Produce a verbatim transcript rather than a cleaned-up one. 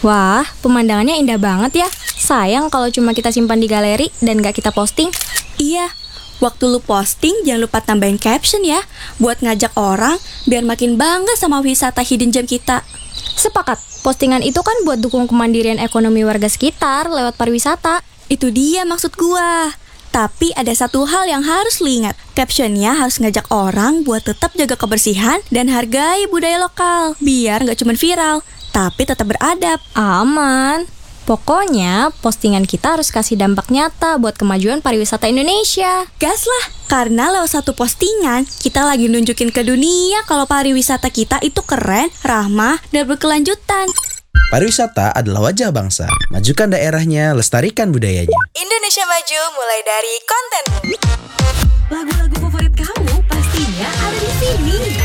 Wah, pemandangannya indah banget ya. Sayang kalau cuma kita simpan di galeri dan gak kita posting. Iya, waktu lu posting jangan lupa tambahin caption ya, buat ngajak orang biar makin bangga sama wisata hidden gem kita. Sepakat, postingan itu kan buat dukung kemandirian ekonomi warga sekitar lewat pariwisata. Itu dia maksud gua. Tapi ada satu hal yang harus lu ingat. Captionnya harus ngajak orang buat tetap jaga kebersihan dan hargai budaya lokal. Biar gak cuma viral, tapi tetap beradab. Aman. Pokoknya postingan kita harus kasih dampak nyata buat kemajuan pariwisata Indonesia. Gas lah, karena lewat satu postingan kita lagi nunjukin ke dunia kalau pariwisata kita itu keren, ramah, dan berkelanjutan. Pariwisata adalah wajah bangsa. Majukan daerahnya, lestarikan budayanya. Indonesia maju mulai dari kontenmu. Lagu-lagu favorit kamu pastinya ada di sini.